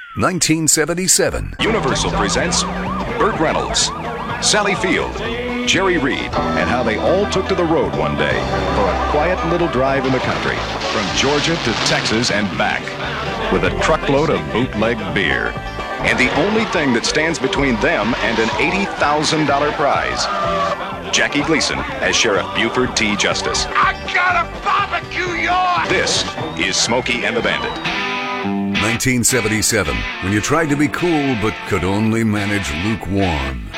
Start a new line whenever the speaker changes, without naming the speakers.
1977.
Universal presents Burt Reynolds, Sally Field, Jerry Reed, and how they all took to the road one day for a quiet little drive in the country from Georgia to Texas and back with a truckload of bootleg beer. And the only thing that stands between them and an $80,000 prize, Jackie Gleason as Sheriff Buford T. Justice.
I gotta barbecue yours!
This is Smokey and the Bandit.
1977, when you tried to be cool but could only manage lukewarm.